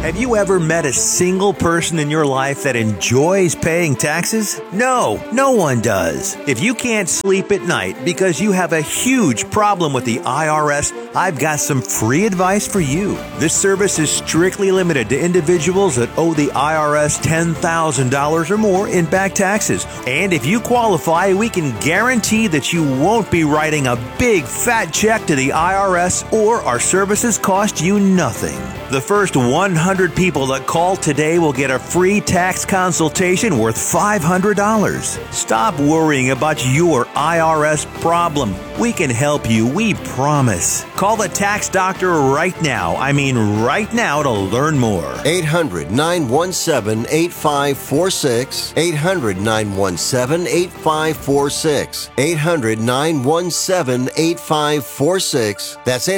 Have you ever met a single person in your life that enjoys paying taxes? No one does. If you can't sleep at night because you have a huge problem with the IRS, I've got some free advice for you. This service is strictly limited to individuals that owe the IRS $10,000 or more in back taxes. And if you qualify, we can guarantee that you won't be writing a big fat check to the IRS, or our services cost you nothing. The first 100 people that call today will get a free tax consultation worth $500. Stop worrying about your IRS problem. We can help you, we promise. Call the tax doctor right now. I mean right now, to learn more. 800-917-8546. 800-917-8546. 800-917-8546. That's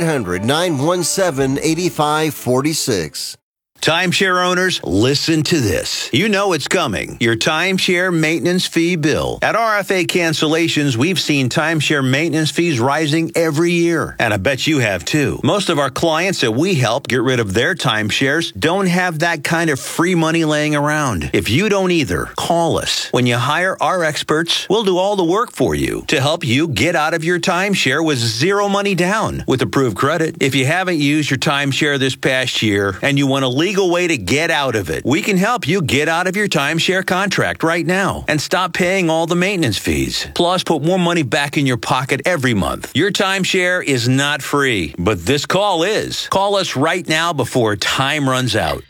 800-917-8546. Timeshare owners, listen to this. You know it's coming. Your timeshare maintenance fee bill. At RFA Cancellations, we've seen timeshare maintenance fees rising every year. And I bet you have too. Most of our clients that we help get rid of their timeshares don't have that kind of free money laying around. If you don't either, call us. When you hire our experts, we'll do all the work for you to help you get out of your timeshare with zero money down with approved credit. If you haven't used your timeshare this past year and you want to legal way to get out of it, we can help you get out of your timeshare contract right now and stop paying all the maintenance fees. Plus, put more money back in your pocket every month. Your timeshare is not free, but this call is. Call us right now before time runs out.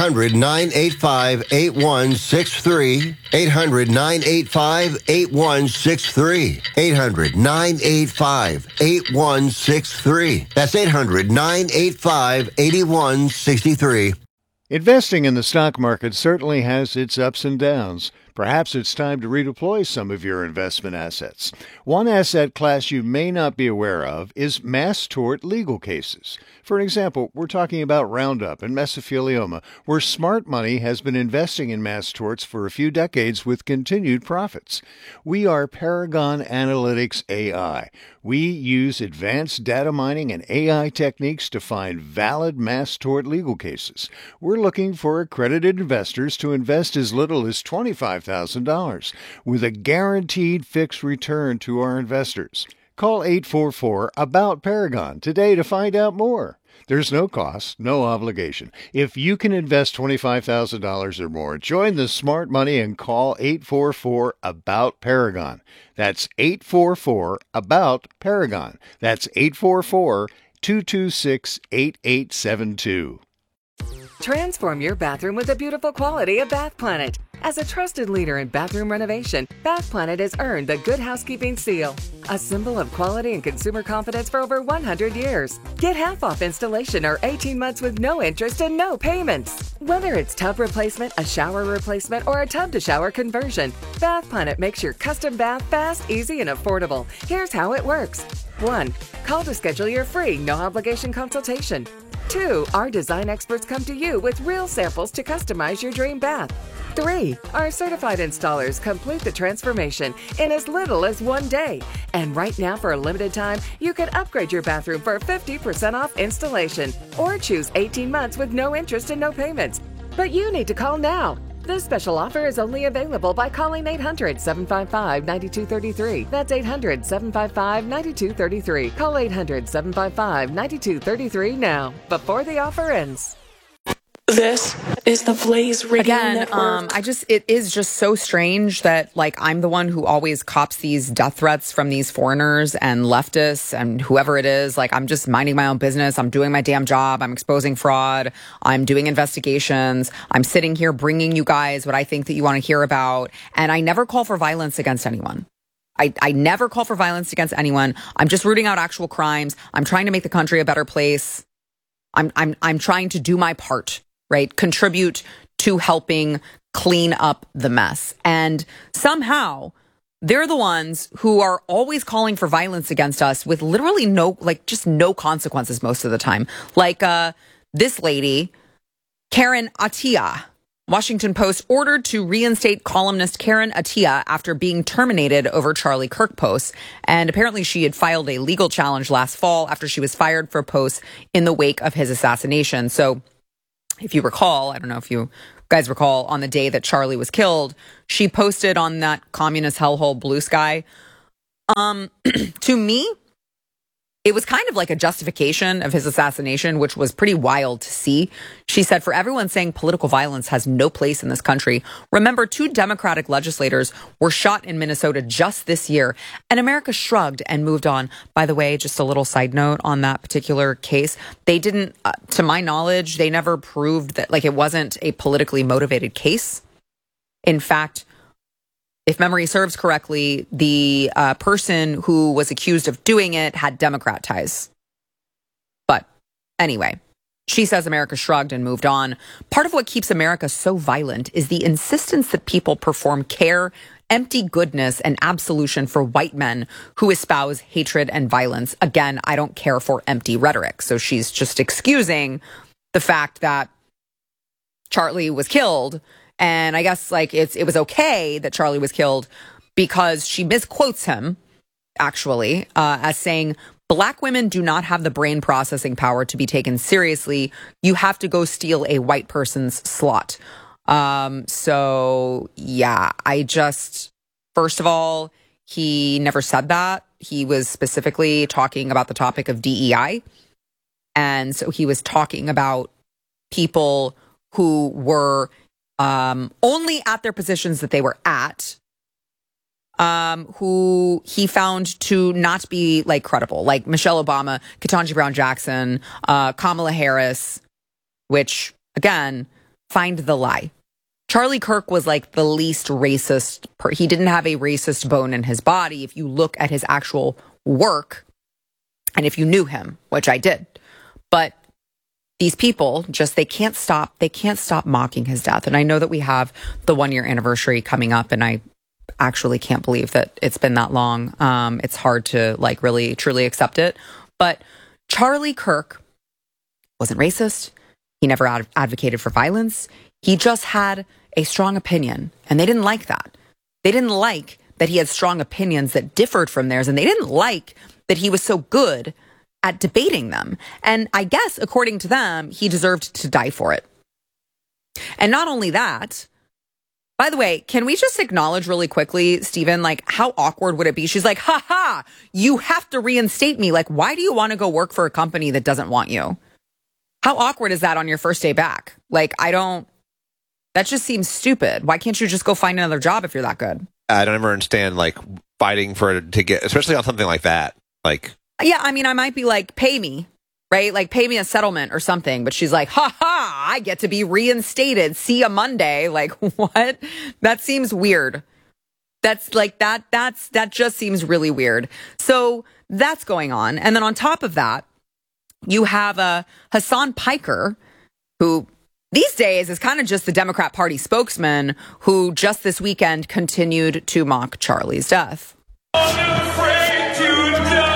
800-985-8163. 800-985-8163. 800-985-8163. That's 800-985-8163. Investing in the stock market certainly has its ups and downs. Perhaps it's time to redeploy some of your investment assets. One asset class you may not be aware of is mass tort legal cases. For example, we're talking about Roundup and mesothelioma, where smart money has been investing in mass torts for a few decades with continued profits. We are Paragon Analytics AI. We use advanced data mining and AI techniques to find valid mass tort legal cases. We're looking for accredited investors to invest as little as $25,000 with a guaranteed fixed return to our investors. Call 844-ABOUT-PARAGON today to find out more. There's no cost, no obligation. If you can invest $25,000 or more, join the smart money and call 844-ABOUT-PARAGON. That's 844-ABOUT-PARAGON. That's 844-226-8872. Transform your bathroom with the beautiful quality of Bath Planet. As a trusted leader in bathroom renovation, Bath Planet has earned the Good Housekeeping seal, a symbol of quality and consumer confidence for over 100 years. Get half off installation or 18 months with no interest and no payments. Whether it's tub replacement, a shower replacement, or a tub-to-shower conversion, Bath Planet makes your custom bath fast, easy, and affordable. Here's how it works. 1. Call to schedule your free, no-obligation consultation. 2. Our design experts come to you with real samples to customize your dream bath. 3. Our certified installers complete the transformation in as little as 1 day. And right now, for a limited time, you can upgrade your bathroom for 50% off installation or choose 18 months with no interest and no payments. But you need to call now. This special offer is only available by calling 800-755-9233. That's 800-755-9233. Call 800-755-9233 now, before the offer ends. This is the Blaze Radio Network. It is just so strange that, I'm the one who always cops these death threats from these foreigners and leftists and whoever it is. I'm just minding my own business. I'm doing my damn job. I'm exposing fraud. I'm doing investigations. I'm sitting here bringing you guys what I think that you want to hear about. And I never call for violence against anyone. I never call for violence against anyone. I'm just rooting out actual crimes. I'm trying to make the country a better place. I'm trying to do my part. Right? Contribute to helping clean up the mess. And somehow they're the ones who are always calling for violence against us with literally no consequences most of the time. This lady, Karen Attiah. Washington Post ordered to reinstate columnist Karen Attiah after being terminated over Charlie Kirk posts. And apparently she had filed a legal challenge last fall after she was fired for posts in the wake of his assassination. So if you recall, I don't know if you guys recall, on the day that Charlie was killed, she posted on that communist hellhole Blue Sky. To me, it was kind of like a justification of his assassination, which was pretty wild to see. She said, for everyone saying political violence has no place in this country, remember 2 Democratic legislators were shot in Minnesota just this year, and America shrugged and moved on. By the way, just a little side note on that particular case, they didn't, to my knowledge, they never proved that, like, it wasn't a politically motivated case. In fact, if memory serves correctly, the person who was accused of doing it had Democrat ties. But anyway, she says America shrugged and moved on. Part of what keeps America so violent is the insistence that people perform care, empty goodness, and absolution for white men who espouse hatred and violence. Again, I don't care for empty rhetoric. So she's just excusing the fact that Charlie was killed. And I guess like it was okay that Charlie was killed because she misquotes him, actually, as saying, Black women do not have the brain processing power to be taken seriously. You have to go steal a white person's slot. So, yeah, first of all, he never said that. He was specifically talking about the topic of DEI. And so he was talking about people who were only at their positions that they were at, who he found to not be like credible, like Michelle Obama, Ketanji Brown Jackson, Kamala Harris, which again, find the lie. Charlie Kirk was like the least racist. He didn't have a racist bone in his body. If you look at his actual work and if you knew him, which I did, but these people they can't stop mocking his death. And I know that we have the 1-year anniversary coming up, and I actually can't believe that it's been that long. It's hard to like really truly accept it. But Charlie Kirk wasn't racist. He never advocated for violence. He just had a strong opinion, and they didn't like that. They didn't like that he had strong opinions that differed from theirs, and they didn't like that he was so good at debating them. And I guess, according to them, he deserved to die for it. And not only that, by the way, can we just acknowledge really quickly, Stephen, like, how awkward would it be? She's like, you have to reinstate me. Like, why do you want to go work for a company that doesn't want you? How awkward is that on your first day back? Like, that just seems stupid. Why can't you just go find another job if you're that good? I don't ever understand, like, fighting to get, especially on something like that. Like, yeah, I mean, I might be like, pay me, right? Like, pay me a settlement or something. But she's like, I get to be reinstated. See ya Monday. Like, what? That seems weird. That's like, that just seems really weird. So that's going on. And then on top of that, you have Hassan Piker, who these days is kind of just the Democrat Party spokesman, who just this weekend continued to mock Charlie's death. Unafraid to die.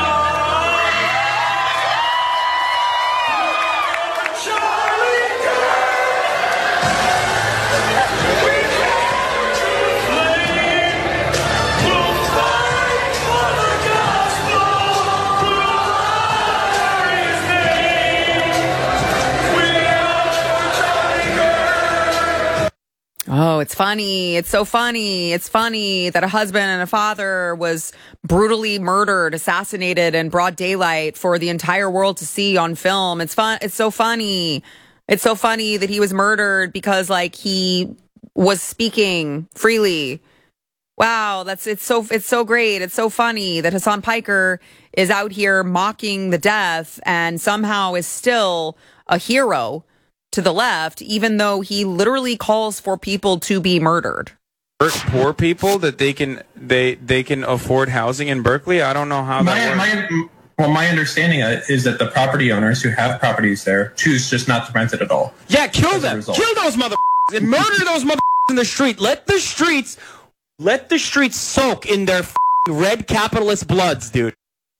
Oh, it's funny. It's so funny. It's funny that a husband and a father was brutally murdered, assassinated in broad daylight for the entire world to see on film. It's fun. It's so funny. It's so funny that he was murdered because like he was speaking freely. Wow, it's so great. It's so funny that Hassan Piker is out here mocking the death and somehow is still a hero to the left, even though he literally calls for people to be murdered. Poor people that they can afford housing in Berkeley. I don't know how that works. My understanding is that the property owners who have properties there choose just not to rent it at all. Yeah, kill them. Kill those motherfuckers and murder those motherfuckers in the street. Let the streets soak in their red capitalist bloods, dude.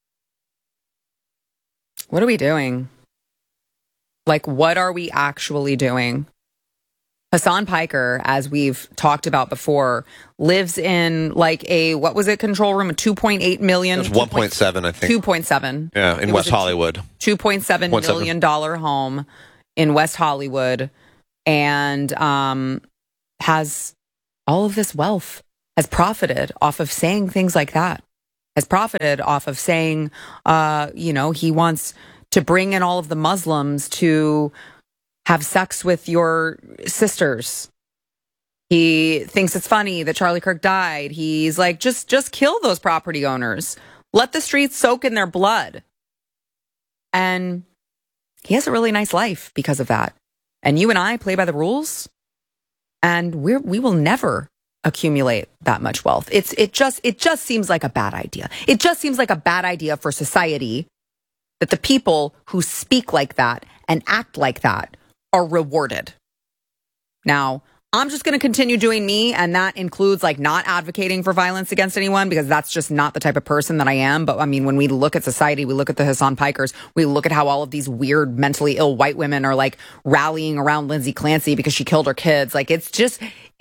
What are we doing? Like, what are we actually doing? Hassan Piker, as we've talked about before, lives in like what was it, control room? A 2.8 million? It was 1.7, I think. 2.7. Yeah, in West Hollywood. $2.7 million home in West Hollywood. and has all of this wealth, has profited off of saying things like that, has profited off of saying, he wants to bring in all of the Muslims to have sex with your sisters. He thinks it's funny that Charlie Kirk died. He's like, just kill those property owners. Let the streets soak in their blood. And he has a really nice life because of that. And you and I play by the rules, and we will never accumulate that much wealth. It just seems like a bad idea. It just seems like a bad idea for society that the people who speak like that and act like that are rewarded. Now, I'm just going to continue doing me, and that includes like not advocating for violence against anyone, because that's just not the type of person that I am. But I mean, when we look at society, we look at the Hassan Pikers, we look at how all of these weird mentally ill white women are like rallying around Lindsay Clancy because she killed her kids. Like it's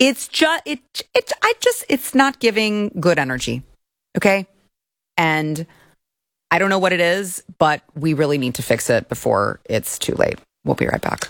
not giving good energy. Okay. And I don't know what it is, but we really need to fix it before it's too late. We'll be right back.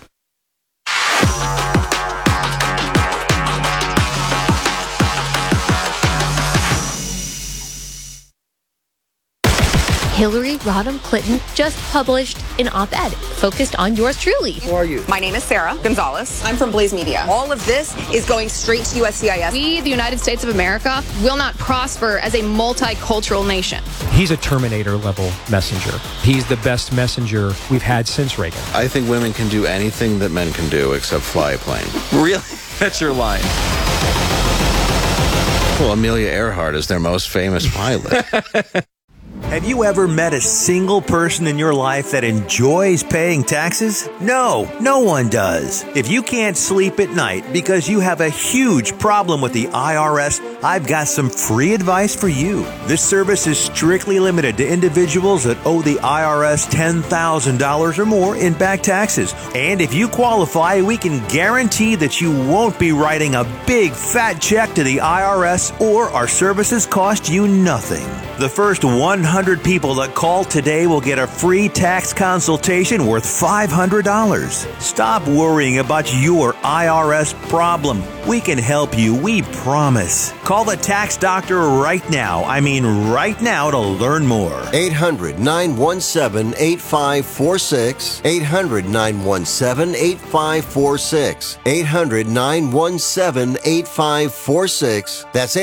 Hillary Rodham Clinton just published an op-ed focused on yours truly. Who are you? My name is Sarah Gonzalez. I'm from Blaze Media. All of this is going straight to USCIS. We, the United States of America, will not prosper as a multicultural nation. He's a Terminator-level messenger. He's the best messenger we've had since Reagan. I think women can do anything that men can do except fly a plane. Really? That's your line. Well, Amelia Earhart is their most famous pilot. Have you ever met a single person in your life that enjoys paying taxes? No, no one does. If you can't sleep at night because you have a huge problem with the IRS, I've got some free advice for you. This service is strictly limited to individuals that owe the IRS $10,000 or more in back taxes. And if you qualify, we can guarantee that you won't be writing a big fat check to the IRS, or our services cost you nothing. The first 100 people that call today will get a free tax consultation worth $500. Stop worrying about your IRS problem. We can help you, we promise. Call the tax doctor right now. I mean right now, to learn more. 800-917-8546. 800-917-8546. 800-917-8546. That's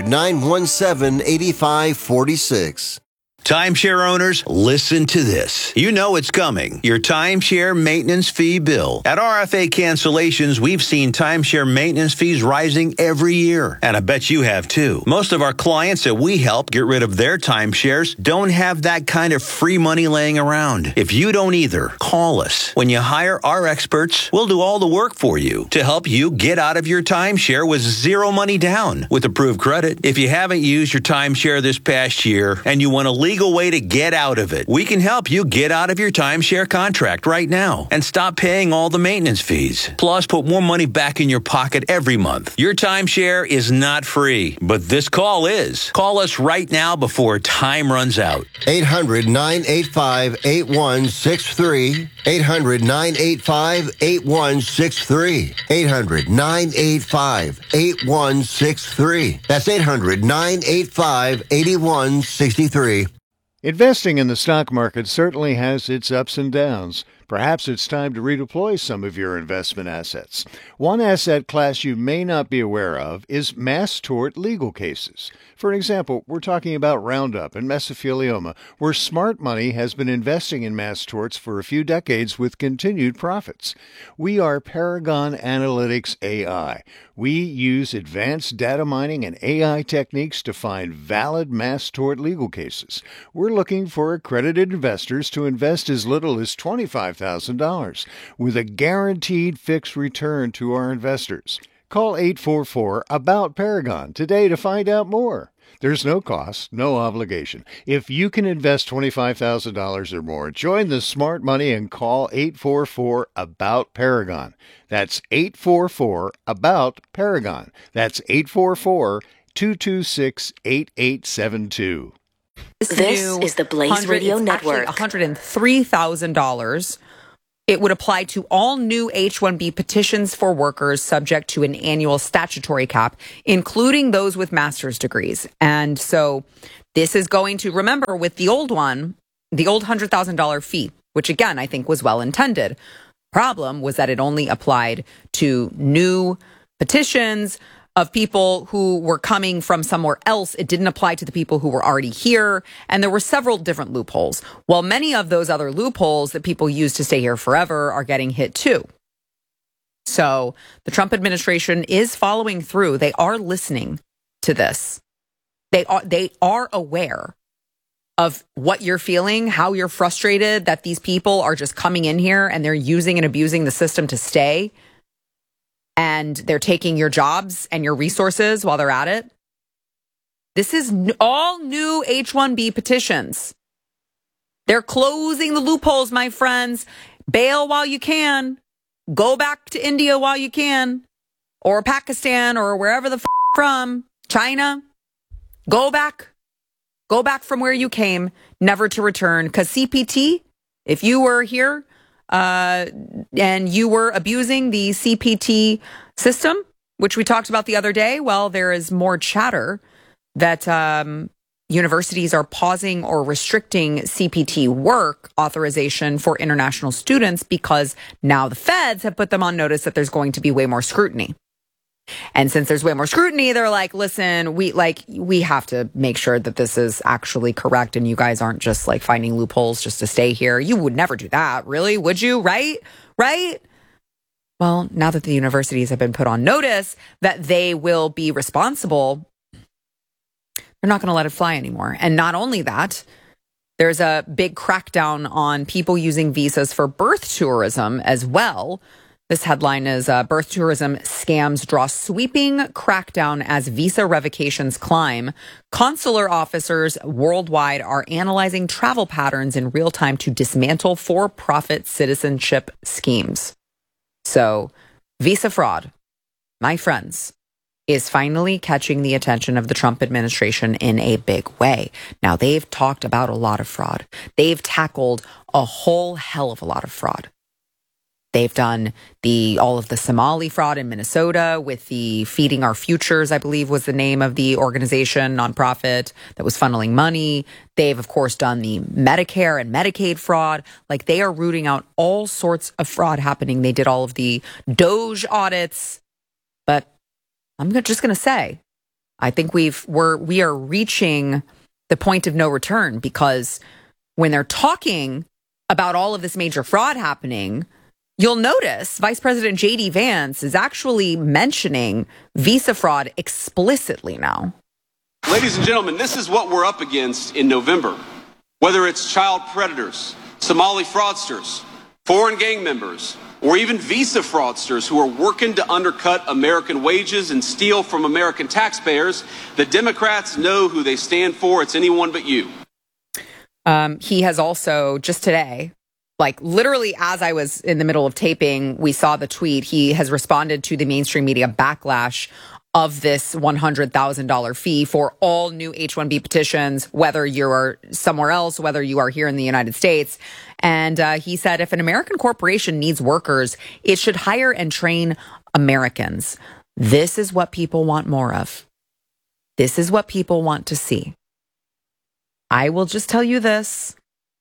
800-917-8546. Timeshare owners, listen to this. You know it's coming. Your timeshare maintenance fee bill. At RFA Cancellations, we've seen timeshare maintenance fees rising every year. And I bet you have too. Most of our clients that we help get rid of their timeshares don't have that kind of free money laying around. If you don't either, call us. When you hire our experts, we'll do all the work for you to help you get out of your timeshare with zero money down with approved credit. If you haven't used your timeshare this past year and you want to legal way to get out of it, we can help you get out of your timeshare contract right now and stop paying all the maintenance fees. Plus, put more money back in your pocket every month. Your timeshare is not free, but this call is. Call us right now before time runs out. 800-985-8163. 800-985-8163. 800-985-8163. That's 800-985-8163. Investing in the stock market certainly has its ups and downs. Perhaps it's time to redeploy some of your investment assets. One asset class you may not be aware of is mass tort legal cases. For example, we're talking about Roundup and mesothelioma, where smart money has been investing in mass torts for a few decades with continued profits. We are Paragon Analytics AI. We use advanced data mining and AI techniques to find valid mass tort legal cases. We're looking for accredited investors to invest as little as $25,000 with a guaranteed fixed return to our investors. Call 844-ABOUT-PARAGON today to find out more. There's no cost, no obligation. If you can invest $25,000 or more, join the smart money and call 844-ABOUT-PARAGON. That's 844-ABOUT-PARAGON. That's 844-226-8872. This is the Blaze Radio Network. $103,000 It would apply to all new H-1B petitions for workers subject to an annual statutory cap, including those with master's degrees. And so this is going to, remember, with the old one, the old $100,000 fee, which again, I think was well intended. Problem was that it only applied to new petitions of people who were coming from somewhere else. It didn't apply to the people who were already here. And there were several different loopholes. Well, many of those other loopholes that people use to stay here forever are getting hit too. So the Trump administration is following through. They are listening to this. They are aware of what you're feeling, how you're frustrated that these people are just coming in here and they're using and abusing the system to stay. And they're taking your jobs and your resources while they're at it. This is all new H-1B petitions. They're closing the loopholes, my friends. Bail while you can. Go back to India while you can. Or Pakistan or wherever the from. China. Go back. Go back from where you came, never to return. Because CPT, if you were here, and you were abusing the CPT system, which we talked about the other day, well, there is more chatter that universities are pausing or restricting CPT work authorization for international students because now the feds have put them on notice that there's going to be way more scrutiny. And since there's way more scrutiny, they're like, listen, we have to make sure that this is actually correct. And you guys aren't just like finding loopholes just to stay here. You would never do that. Really? Would you? Right? Right? Well, now that the universities have been put on notice that they will be responsible, they're not going to let it fly anymore. And not only that, there's a big crackdown on people using visas for birth tourism as well. This headline is birth tourism scams draw sweeping crackdown as visa revocations climb. Consular officers worldwide are analyzing travel patterns in real time to dismantle for-profit citizenship schemes. So visa fraud, my friends, is finally catching the attention of the Trump administration in a big way. Now, they've talked about a lot of fraud. They've tackled a whole hell of a lot of fraud. They've done all of the Somali fraud in Minnesota with the Feeding Our Futures, I believe was the name of the organization, nonprofit that was funneling money. They've, of course, done the Medicare and Medicaid fraud. Like, they are rooting out all sorts of fraud happening. They did all of the Doge audits. But I'm just going to say, I think we are reaching the point of no return, because when they're talking about all of this major fraud happening, you'll notice Vice President J.D. Vance is actually mentioning visa fraud explicitly now. Ladies and gentlemen, this is what we're up against in November. Whether it's child predators, Somali fraudsters, foreign gang members, or even visa fraudsters who are working to undercut American wages and steal from American taxpayers, the Democrats know who they stand for. It's anyone but you. He has also, just today, like literally as I was in the middle of taping, we saw the tweet. He has responded to the mainstream media backlash of this $100,000 fee for all new H-1B petitions, whether you're somewhere else, whether you are here in the United States. And he said, if an American corporation needs workers, it should hire and train Americans. This is what people want more of. This is what people want to see. I will just tell you this.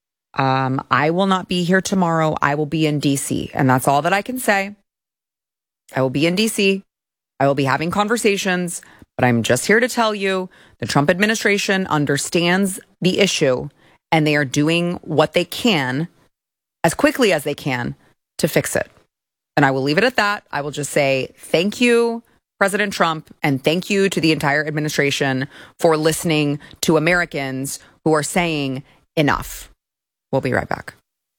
I will not be here tomorrow. I will be in D.C. And that's all that I can say. I will be in D.C. I will be having conversations, but I'm just here to tell you the Trump administration understands the issue and they are doing what they can as quickly as they can to fix it. And I will leave it at that. I will just say thank you, President Trump, and thank you to the entire administration for listening to Americans who are saying enough. We'll be right back.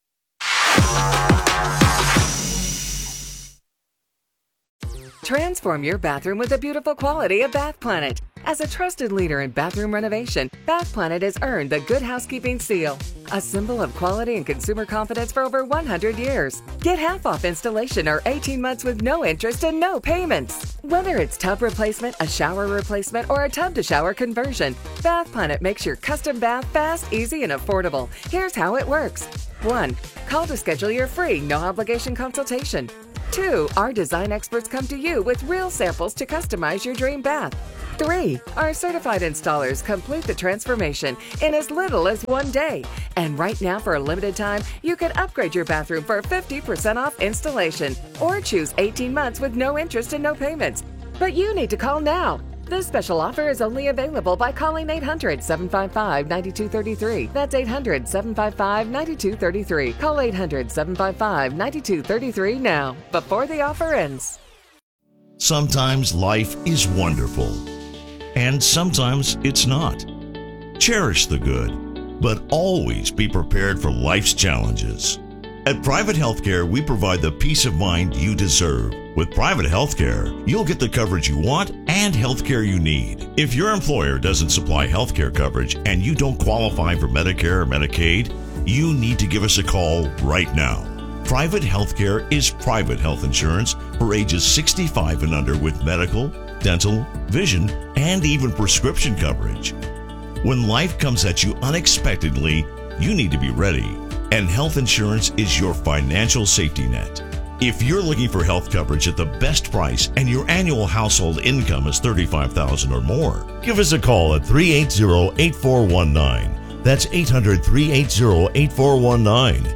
Transform your bathroom with the beautiful quality of Bath Planet. As a trusted leader in bathroom renovation, Bath Planet has earned the Good Housekeeping seal, a symbol of quality and consumer confidence for over 100 years. Get half off installation or 18 months with no interest and no payments. Whether it's tub replacement, a shower replacement, or a tub-to-shower conversion, Bath Planet makes your custom bath fast, easy, and affordable. Here's how it works. 1. Call to schedule your free, no-obligation consultation. 2. Our design experts come to you with real samples to customize your dream bath. 3. Our certified installers complete the transformation in as little as 1 day. And right now, for a limited time, you can upgrade your bathroom for 50% off installation or choose 18 months with no interest and no payments. But you need to call now. This special offer is only available by calling 800-755-9233. That's 800-755-9233. Call 800-755-9233 now, before the offer ends. Sometimes life is wonderful, and sometimes it's not. Cherish the good, but always be prepared for life's challenges. At Private Healthcare, we provide the peace of mind you deserve. With Private Healthcare, you'll get the coverage you want and healthcare you need. If your employer doesn't supply healthcare coverage and you don't qualify for Medicare or Medicaid, you need to give us a call right now. Private Healthcare is private health insurance for ages 65 and under with medical, dental, vision, and even prescription coverage. When life comes at you unexpectedly, you need to be ready. And health insurance is your financial safety net. If you're looking for health coverage at the best price and your annual household income is $35,000 or more, give us a call at 380-8419. That's 800-380-8419.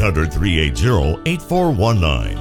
800-380-8419.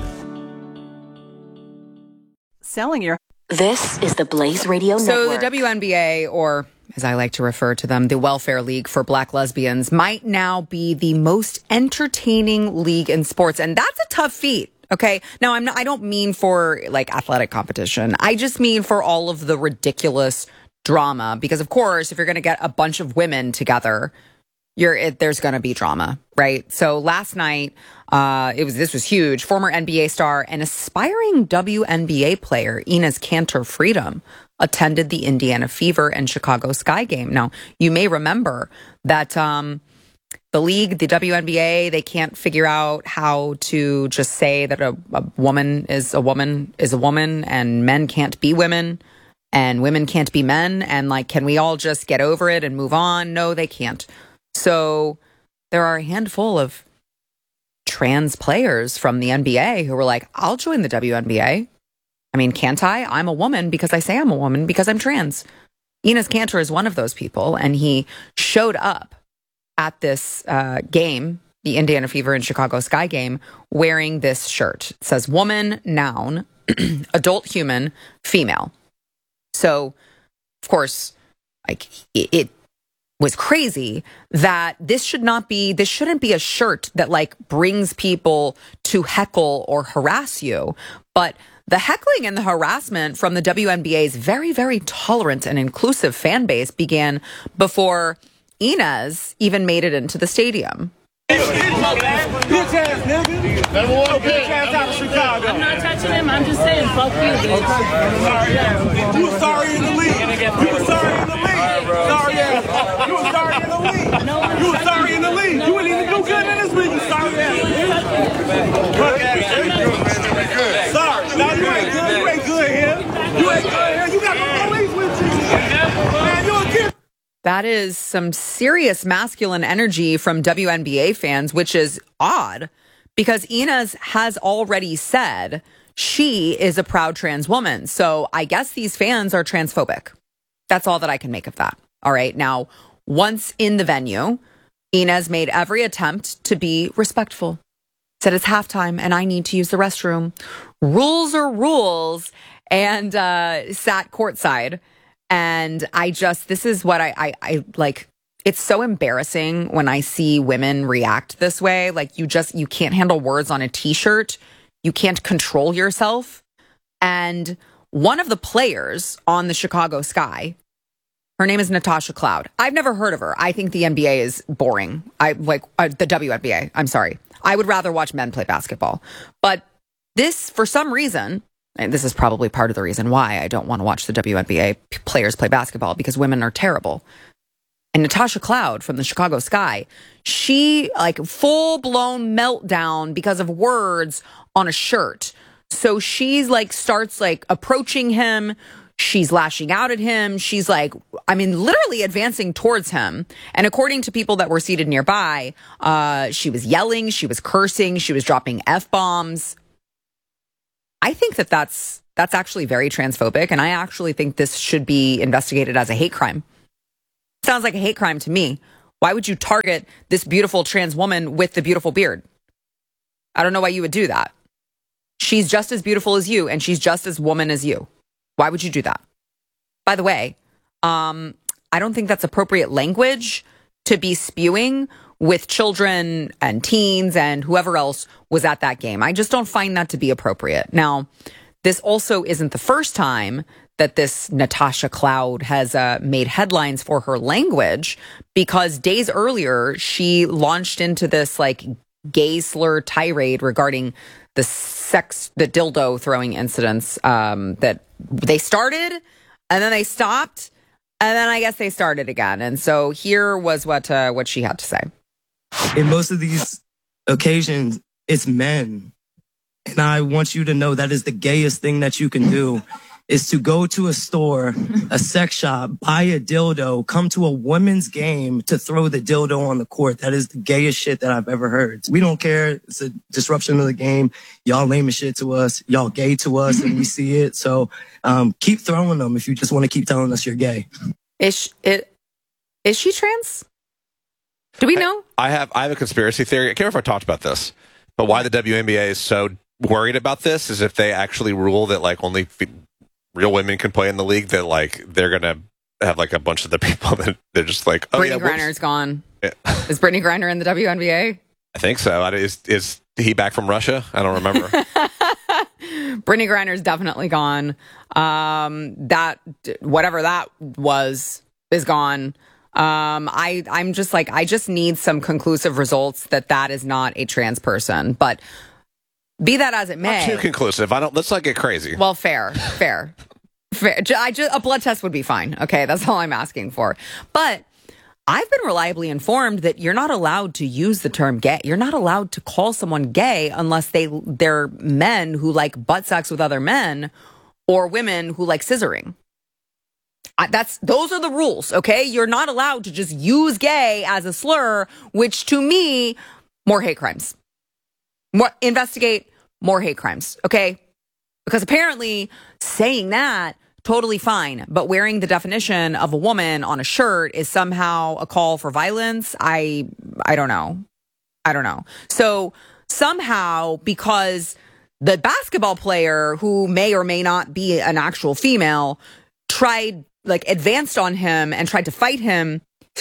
Selling your... This is the Blaze Radio Network. So the WNBA, or as I like to refer to them, the Welfare League for Black lesbians, might now be the most entertaining league in sports. And that's a tough feat. Okay. Now, I don't mean for like athletic competition. I just mean for all of the ridiculous drama. Because, of course, if you're going to get a bunch of women together, there's going to be drama, right? So last night, this was huge. Former NBA star and aspiring WNBA player Enes Kanter Freedom attended the Indiana Fever and Chicago Sky game. Now, you may remember that the league, the WNBA, they can't figure out how to just say that a woman is a woman is a woman, and men can't be women, and women can't be men, and like, can we all just get over it and move on? No, they can't. So there are a handful of trans players from the NBA who were like, I'll join the WNBA. I mean, can't I? I'm a woman because I say I'm a woman because I'm trans. Enes Kanter is one of those people, and he showed up at this game, the Indiana Fever and Chicago Sky game, wearing this shirt. It says woman, noun, adult human, female. So, of course, like it was crazy that this shouldn't be a shirt that like brings people to heckle or harass you. But the heckling and the harassment from the WNBA's very, very tolerant and inclusive fan base began before Enes even made it into the stadium. Bitch ass nigga. Bitch ass out of Chicago. I'm not touching him. I'm just saying, fuck you, bitch. You were sorry in the league. You were sorry in the league. Sorry ass. You were sorry in the league. You were sorry in the league. You wouldn't even do good in this league. You sorry ass. Sorry. No, you ain't good. You ain't good here. You ain't good here. You got the police with you. Man, you a kid. That is some serious masculine energy from WNBA fans, which is odd because Enes has already said she is a proud trans woman. So I guess these fans are transphobic. That's all that I can make of that. All right. Now, once in the venue, Enes made every attempt to be respectful. Said it's halftime and I need to use the restroom. Rules are rules. And sat courtside. And this is what I like. It's so embarrassing when I see women react this way. Like you can't handle words on a t-shirt. You can't control yourself. And one of the players on the Chicago Sky, her name is Natasha Cloud. I've never heard of her. I think the NBA is boring. The WNBA. I'm sorry. I would rather watch men play basketball. But this, for some reason, and this is probably part of the reason why I don't want to watch the WNBA players play basketball, because women are terrible. And Natasha Cloud from the Chicago Sky, she like full-blown meltdown because of words on a shirt. So she's like starts like approaching him. She's lashing out at him. She's like, literally advancing towards him. And according to people that were seated nearby, she was yelling, she was cursing, she was dropping F-bombs. I think that that's actually very transphobic, and I actually think this should be investigated as a hate crime. Sounds like a hate crime to me. Why would you target this beautiful trans woman with the beautiful beard? I don't know why you would do that. She's just as beautiful as you, and she's just as woman as you. Why would you do that? By the way, I don't think that's appropriate language to be spewing with children and teens and whoever else was at that game. I just don't find that to be appropriate. Now, this also isn't the first time that this Natasha Cloud has made headlines for her language, because days earlier, she launched into this like gay slur tirade regarding the dildo throwing incidents that they started and then they stopped and then I guess they started again. And so here was what she had to say. In most of these occasions, it's men. And I want you to know that is the gayest thing that you can do, is to go to a store, a sex shop, buy a dildo, come to a women's game to throw the dildo on the court. That is the gayest shit that I've ever heard. We don't care. It's a disruption of the game. Y'all lame as shit to us. Y'all gay to us, and we see it. So keep throwing them if you just want to keep telling us you're gay. Is she trans? Do we know? I have a conspiracy theory. I can't remember if I talked about this, but why the WNBA is so worried about this is if they actually rule that like only real women can play in the league, that like they're gonna have like a bunch of the people that they're just like, oh, Brittany Griner's gone. Yeah. Is Brittany Griner in the WNBA? I think so. Is he back from Russia? I don't remember. Brittany Griner's definitely gone. That whatever that was is gone. I'm just like, I just need some conclusive results that is not a trans person. But be that as it may, not too conclusive. Let's not get crazy. Well, fair. A blood test would be fine. Okay, that's all I'm asking for. But I've been reliably informed that you're not allowed to use the term gay. You're not allowed to call someone gay unless they're men who like butt sex with other men or women who like scissoring. Those are the rules, okay? You're not allowed to just use gay as a slur, which to me, more hate crimes. Investigate more hate crimes, okay? Because apparently saying that, totally fine. But wearing the definition of a woman on a shirt is somehow a call for violence. I don't know. So somehow, because the basketball player, who may or may not be an actual female, advanced on him and tried to fight him,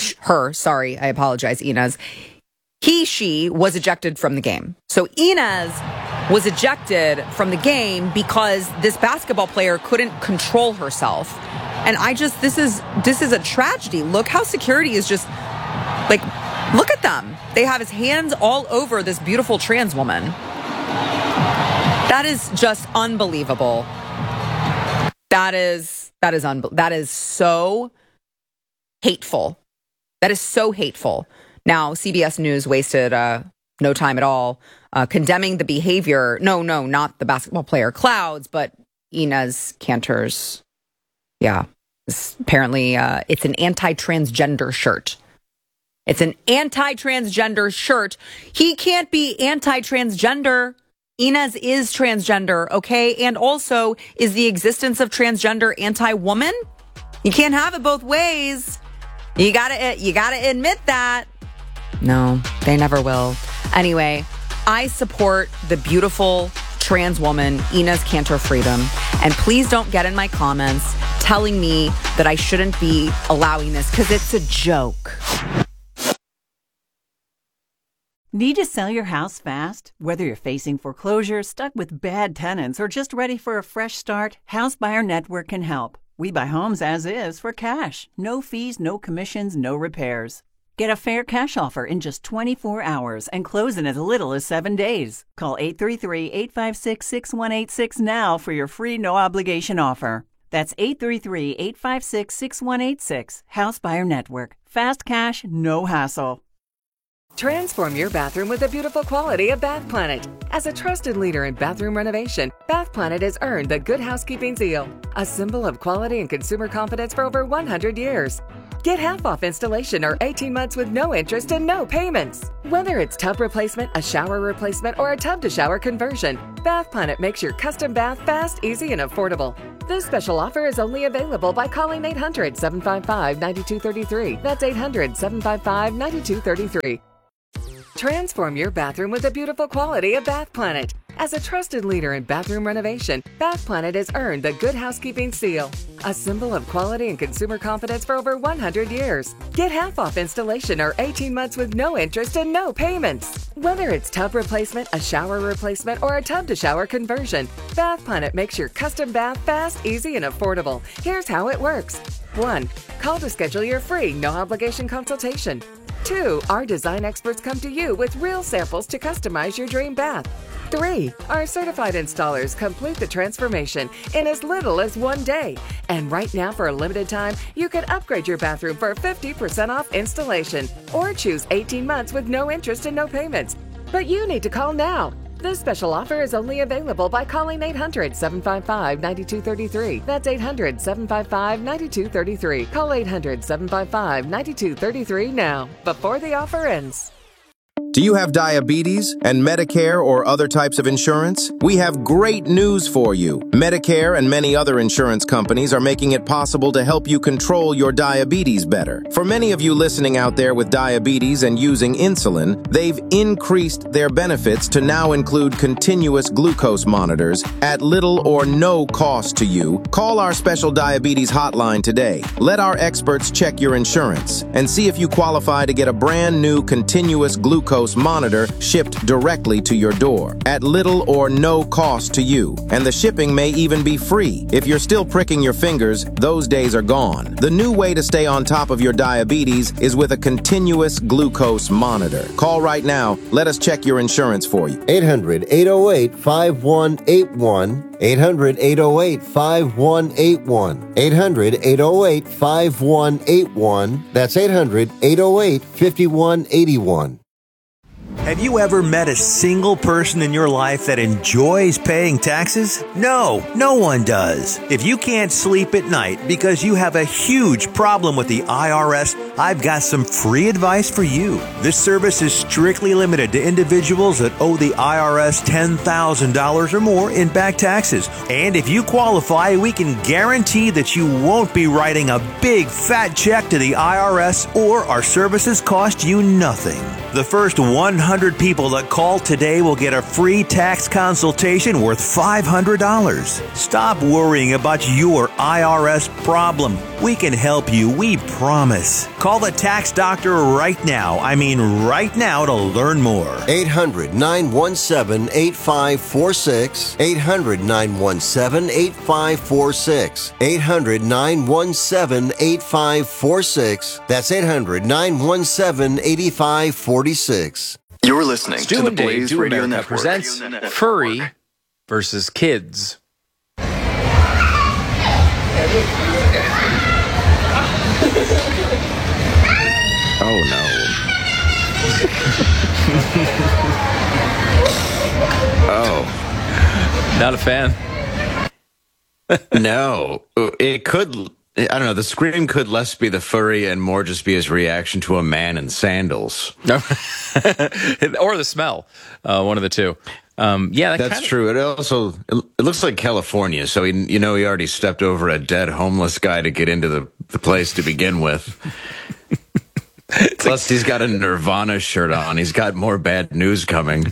I apologize, Inez. She was ejected from the game. So Inez was ejected from the game because this basketball player couldn't control herself. And this is a tragedy. Look how security is just like, look at them. They have his hands all over this beautiful trans woman. That is just unbelievable. That is so hateful. That is so hateful. Now, CBS News wasted no time at all condemning the behavior. No, not the basketball player Clouds, but Inez Kanter's. Yeah, apparently it's an anti-transgender shirt. It's an anti-transgender shirt. He can't be anti-transgender. Inez is transgender, okay? And also, is the existence of transgender anti-woman? You can't have it both ways. You gotta admit that. No, they never will. Anyway, I support the beautiful trans woman, Inez Kanter Freedom. And please don't get in my comments telling me that I shouldn't be allowing this, because it's a joke. Need to sell your house fast? Whether you're facing foreclosure, stuck with bad tenants, or just ready for a fresh start, House Buyer Network can help. We buy homes as is for cash. No fees, no commissions, no repairs. Get a fair cash offer in just 24 hours and close in as little as 7 days. Call 833-856-6186 now for your free no-obligation offer. That's 833-856-6186. House Buyer Network. Fast cash, no hassle. Transform your bathroom with the beautiful quality of Bath Planet. As a trusted leader in bathroom renovation, Bath Planet has earned the Good Housekeeping seal, a symbol of quality and consumer confidence for over 100 years. Get half off installation or 18 months with no interest and no payments. Whether it's tub replacement, a shower replacement, or a tub-to-shower conversion, Bath Planet makes your custom bath fast, easy, and affordable. This special offer is only available by calling 800-755-9233. That's 800-755-9233. Transform your bathroom with the beautiful quality of Bath Planet. As a trusted leader in bathroom renovation, Bath Planet has earned the Good Housekeeping seal, a symbol of quality and consumer confidence for over 100 years. Get half off installation or 18 months with no interest and no payments. Whether it's tub replacement, a shower replacement, or a tub-to-shower conversion, Bath Planet makes your custom bath fast, easy, and affordable. Here's how it works. 1. Call to schedule your free, no-obligation consultation. 2. Our design experts come to you with real samples to customize your dream bath. 3. Our certified installers complete the transformation in as little as 1 day. And right now, for a limited time, you can upgrade your bathroom for 50% off installation or choose 18 months with no interest and no payments. But you need to call now. This special offer is only available by calling 800-755-9233. That's 800-755-9233. Call 800-755-9233 now, before the offer ends. Do you have diabetes and Medicare or other types of insurance? We have great news for you. Medicare and many other insurance companies are making it possible to help you control your diabetes better. For many of you listening out there with diabetes and using insulin, they've increased their benefits to now include continuous glucose monitors at little or no cost to you. Call our special diabetes hotline today. Let our experts check your insurance and see if you qualify to get a brand new continuous glucose monitor shipped directly to your door at little or no cost to you. And the shipping may even be free. If you're still pricking your fingers, those days are gone. The new way to stay on top of your diabetes is with a continuous glucose monitor. Call right now. Let us check your insurance for you. 800-808-5181. 800-808-5181. 800-808-5181. That's 800-808-5181. Have you ever met a single person in your life that enjoys paying taxes? No one does. If you can't sleep at night because you have a huge problem with the IRS, I've got some free advice for you. This service is strictly limited to individuals that owe the IRS $10,000 or more in back taxes. And if you qualify, we can guarantee that you won't be writing a big fat check to the IRS, or our services cost you nothing. The first 100 people that call today will get a free tax consultation worth $500. Stop worrying about your IRS problem. We can help you, we promise. Call the tax doctor right now. I mean right now, to learn more. 800-917-8546. 800-917-8546. 800-917-8546. That's 800-917-8546. You're listening to the Day Blaze Do Radio America Network. presents Furry versus Kids. Oh no. Oh. Not a fan? No. It could, I don't know, the scream could less be the furry and more just be his reaction to a man in sandals. Or the smell. One of the two. Yeah, that's true. It also, it looks like California, so he already stepped over a dead homeless guy to get into the place to begin with. Plus, he's got a Nirvana shirt on. He's got more bad news coming.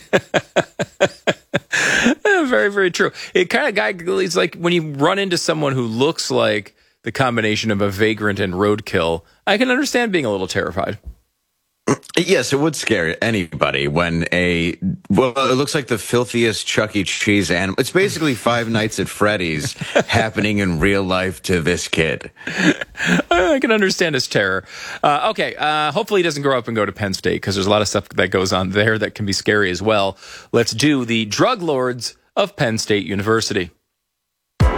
Very, very true. It kind of guy, it's like when you run into someone who looks like the combination of a vagrant and roadkill, I can understand being a little terrified. Yes, it would scare anybody when it looks like the filthiest Chuck E. Cheese animal. It's basically Five Nights at Freddy's happening in real life to this kid. I can understand his terror. Okay, hopefully he doesn't grow up and go to Penn State, because there's a lot of stuff that goes on there that can be scary as well. Let's do the drug lords of Penn State University.